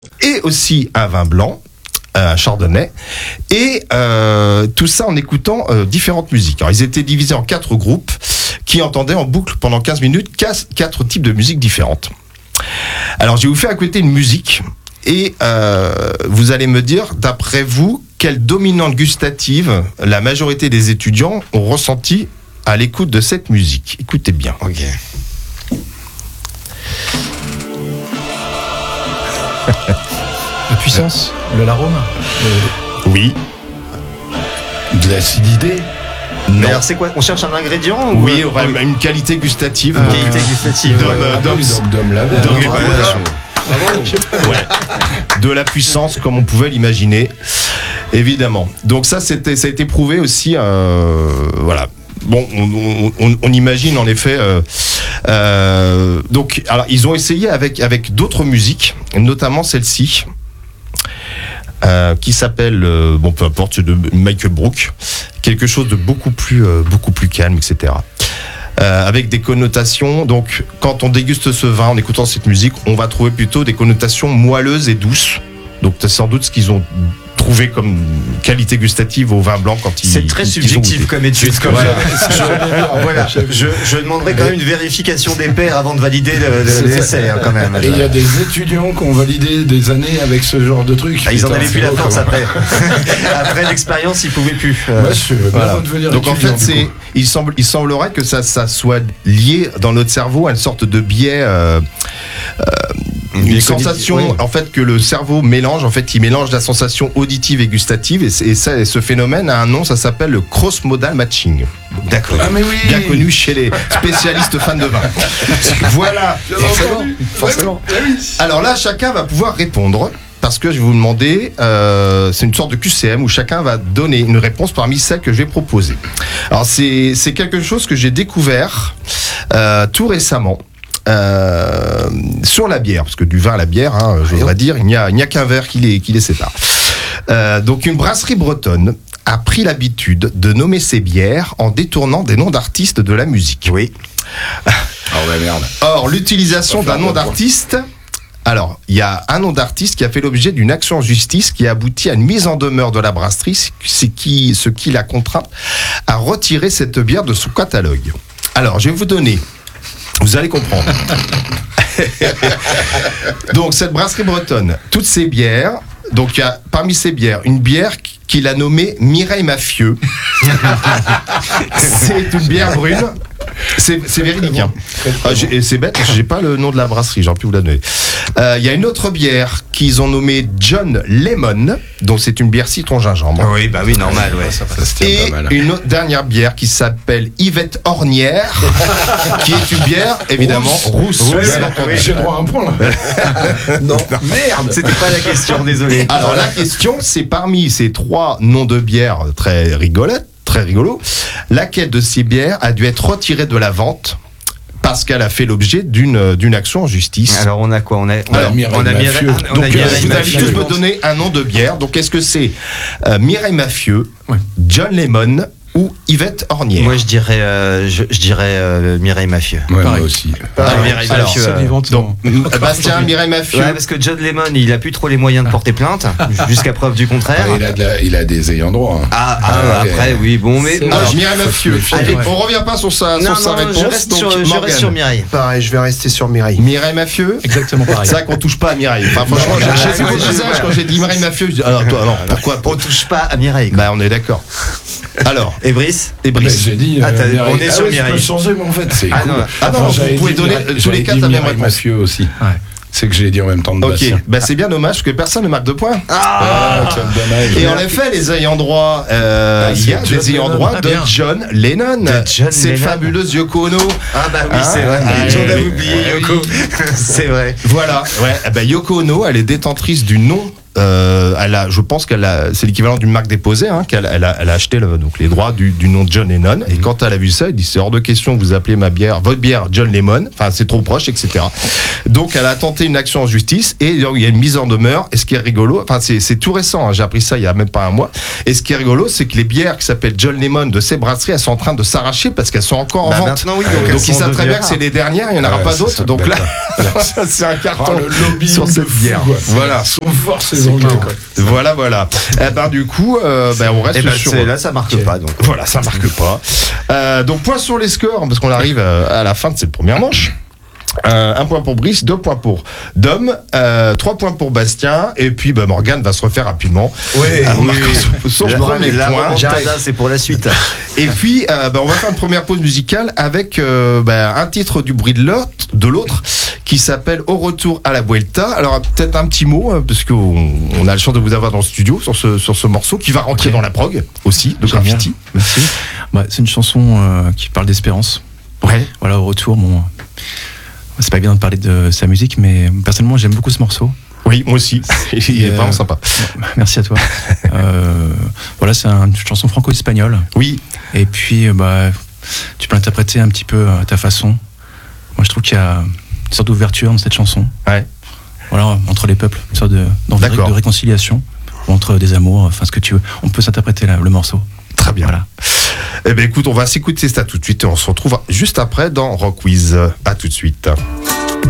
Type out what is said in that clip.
et aussi un vin blanc, un chardonnay, et tout ça en écoutant différentes musiques. Alors, ils étaient divisés en 4 groupes qui entendaient en boucle pendant 15 minutes 4 types de musiques différentes. Alors, je vais vous faire écouter une musique et vous allez me dire, d'après vous, quelle dominante gustative la majorité des étudiants ont ressenti à l'écoute de cette musique. Écoutez bien. Ok. La puissance, l'arôme. Oui. De l'acidité. Non. Alors c'est quoi? On cherche un ingrédient Oui, une qualité gustative. Qualité gustative. D'homme laveur. De la puissance comme on pouvait l'imaginer, évidemment. Donc ça, ça a été prouvé aussi. Voilà. Bon, on imagine en effet. Donc, alors ils ont essayé avec d'autres musiques, notamment celle-ci. Qui s'appelle, bon peu importe, c'est de Michael Brook, quelque chose de beaucoup plus calme, etc. Avec des connotations, donc quand on déguste ce vin en écoutant cette musique, on va trouver plutôt des connotations moelleuses et douces. Donc c'est sans doute ce qu'ils ont trouvé comme qualité gustative au vin blanc quand ils... C'est très subjectif comme étude. Je demanderai quand même une vérification des pairs avant de valider l'essai quand même. Et il y a des étudiants qui ont validé des années avec ce genre de truc. Ils en avaient plus la force après. Après l'expérience, ils pouvaient plus. Voilà. Donc en fait, il semblerait que ça soit lié dans notre cerveau à une sorte de biais... une sensation en fait que le cerveau mélange, en fait il mélange la sensation auditive et gustative, et ce phénomène a un nom, ça s'appelle le cross-modal matching. D'accord. Ah mais oui. Bien connu chez les spécialistes fans de vin. Voilà. Forcément. Alors là, chacun va pouvoir répondre. Parce que je vais vous demander, c'est une sorte de QCM où chacun va donner une réponse parmi celles que je vais proposer. Alors c'est quelque chose que j'ai découvert tout récemment. Sur la bière, parce que du vin à la bière, je voudrais dire, il n'y a qu'un verre qui les sépare. Donc une brasserie bretonne a pris l'habitude de nommer ses bières en détournant des noms d'artistes de la musique. Oui. Merde. Or, l'utilisation d'un nom d'artiste... Alors, il y a un nom d'artiste qui a fait l'objet d'une action en justice qui a abouti à une mise en demeure de la brasserie, ce qui l'a contraint à retirer cette bière de son catalogue. Alors, je vais vous donner... Vous allez comprendre. Donc, cette brasserie bretonne, toutes ces bières, donc il y a parmi ces bières, une bière qu'il a nommée Mireille Mafieux. C'est une bière brune. C'est véridique. Hein. C'est bête, j'ai pas le nom de la brasserie, j'aurais pu vous la donner. Il y a une autre bière qu'ils ont nommée John Lemon, donc c'est une bière citron gingembre. Oui, bah oui, normal, ouais. Et pas mal. Une autre dernière bière qui s'appelle Yvette Ornière, qui est une bière évidemment rousse. J'ai droit à un point là. Non, merde. C'était pas la question, désolé. Alors la question, c'est parmi ces 3 noms de bières très rigolo, laquelle de ces bières a dû être retirée de la vente parce qu'elle a fait l'objet d'une action en justice. Alors on a quoi? On a Mireille Mafieux. Donc vous allez tous me donner un nom de bière. Donc est-ce que c'est Mireille Mafieux, John Lemon ou Yvette Ornière? Moi je dirais Mireille Mafieux. Ouais, moi aussi. Mireille Mafieux. Donc Bastien, Mireille Mafieux. Ouais, parce que John Lemon, il a plus trop les moyens de porter plainte, jusqu'à preuve du contraire. Il a des ayants droit. Après oui, bon mais alors Mireille Mafieux. On revient pas sur sa réponse. Je reste sur Mireille. Pareil, je vais rester sur Mireille. Mireille Mafieux. Exactement pareil. C'est vrai qu'on touche pas à Mireille. Enfin franchement, j'ai vos visages quand j'ai dit Mireille Mafieux. Je dis alors toi non, pourquoi on touche pas à Mireille? Bah on est d'accord. Alors, et Brice? J'ai dit. On est sur Mireille. Je peux changer, mais en fait, c'est cool. Non, vous pouvez donner tous les 4 la même réponse. Mafieux aussi. Ouais. C'est que je l'ai dit en même temps de Bastien. Ok, bah c'est bien dommage parce que personne ne marque de points. Quel dommage. Et en effet, les ayants droit, il y a des ayants droit de John Lennon. C'est fabuleuse Yoko Ono. Ah bah oui, c'est vrai. J'en avais oublié Yoko. C'est vrai. Voilà. Ouais. Bah Yoko Ono, elle est détentrice du nom je pense c'est l'équivalent d'une marque déposée, hein, elle a acheté donc les droits du nom de John Lennon. Et quand elle a vu ça, elle dit c'est hors de question que vous appelez votre bière John Lemon. Enfin, c'est trop proche, etc. Donc, elle a tenté une action en justice et il y a une mise en demeure. Et ce qui est rigolo, enfin, c'est tout récent. Hein, j'ai appris ça il y a même pas un mois. Et ce qui est rigolo, c'est que les bières qui s'appellent John Lemon de ces brasseries, elles sont en train de s'arracher parce qu'elles sont encore en vente. Maintenant, oui, donc ils savent très bien que c'est les dernières. Il n'y en aura pas d'autres. Donc là, c'est un carton le lobby sur cette bière. Voilà. Ils sont forts ces Anglais. Voilà. Et ben du coup, on reste sur. Là, ça marque pas. Donc. Voilà, ça marque pas. Donc point sur les scores parce qu'on arrive à la fin de cette première manche. 1 point pour Brice, 2 points pour Dom, 3 points pour Bastien, et puis Morgane va se refaire rapidement. Oui. Son premier point. C'est pour la suite. Et puis, on va faire une première pause musicale avec un titre du bruit de l'autre qui s'appelle Au retour à la Vuelta. Alors peut-être un petit mot parce qu'on a le chance de vous avoir dans le studio sur ce morceau qui va rentrer dans la prog aussi de Graffiti. Merci. C'est une chanson qui parle d'espérance. Ouais. Voilà, au retour, c'est pas bien de parler de sa musique, mais personnellement j'aime beaucoup ce morceau. Oui, moi aussi. Il est vraiment sympa. Merci à toi. Voilà, c'est une chanson franco-espagnole. Oui. Et puis, tu peux l'interpréter un petit peu à ta façon. Moi, je trouve qu'il y a une sorte d'ouverture dans cette chanson. Ouais. Voilà, entre les peuples, une sorte de réconciliation entre des amours, enfin ce que tu veux. On peut s'interpréter le morceau. Très bien. Voilà. Eh bien, écoute, on va s'écouter ça tout de suite et on se retrouve juste après dans Rock Quiz. À tout de suite.